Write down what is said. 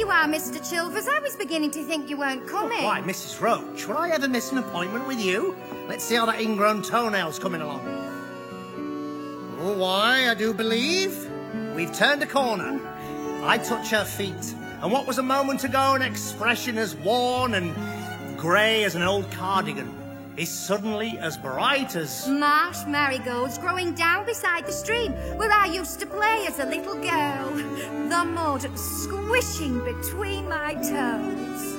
you are, Mr. Chilvers. I was beginning to think you weren't coming. Why, Mrs. Roach, would I ever miss an appointment with you? Let's see how that ingrown toenail's coming along. Oh, why, I do believe we've turned a corner. I touch her feet, and what was a moment ago an expression as worn and grey as an old cardigan is suddenly as bright as... Marsh marigolds growing down beside the stream where I used to play as a little girl. The mud squishing between my toes.